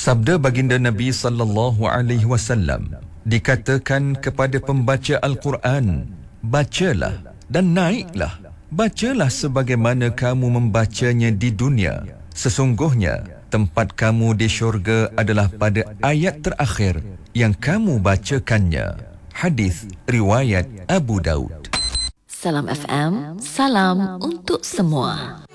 Sabda baginda Nabi sallallahu alaihi wasallam, dikatakan kepada pembaca Al-Quran, bacalah dan naiklah. Bacalah sebagaimana kamu membacanya di dunia. Sesungguhnya tempat kamu di syurga adalah pada ayat terakhir yang kamu bacakannya. Hadis riwayat Abu Daud. Salam FM, salam untuk semua.